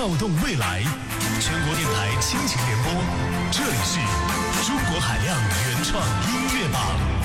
调动未来，全国电台亲情联播，这里是中国海量原创音乐榜。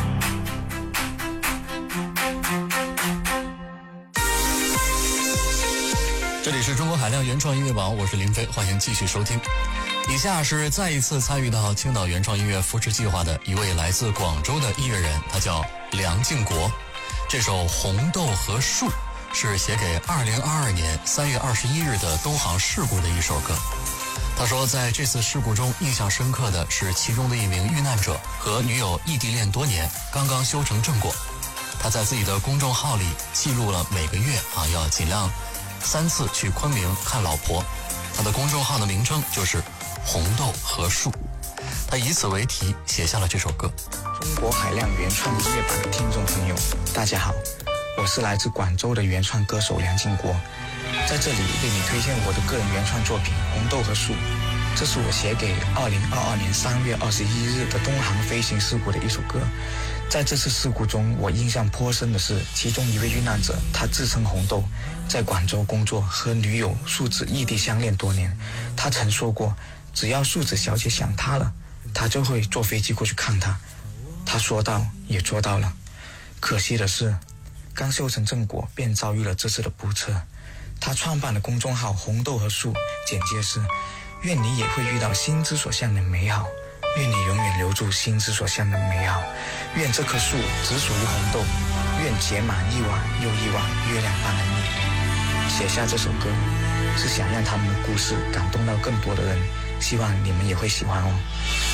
这里是中国海量原创音乐榜，我是林飞，欢迎继续收听。以下是再一次参与到青岛原创音乐扶持计划的一位来自广州的音乐人，他叫梁敬国。这首《红豆和树》是写给2022年3月21日的东航事故的一首歌。他说，在这次事故中印象深刻的是其中的一名遇难者和女友异地恋多年，刚刚修成正果。他在自己的公众号里记录了每个月要尽量3次去昆明看老婆。他的公众号的名称就是红豆和树，他以此为题写下了这首歌。 中国海量原创音乐版的听众朋友，大家好，我是来自广州的原创歌手梁敬国，在这里为你推荐我的个人原创作品《红豆和树》。这是我写给2022年3月21日的东航飞行事故的一首歌。在这次事故中，我印象颇深的是其中一位遇难者，他自称红豆，在广州工作，和女友树子异地相恋多年。他曾说过，只要树子小姐想他了，他就会坐飞机过去看她。他说到也做到了，可惜的是刚修成正果便遭遇了这次的不测。他创办的公众号红豆和树，简介是：愿你也会遇到心之所向的美好，愿你永远留住心之所向的美好，愿这棵树只属于红豆，愿结满一碗又一碗月亮般的你。写下这首歌是想让他们的故事感动到更多的人，希望你们也会喜欢哦。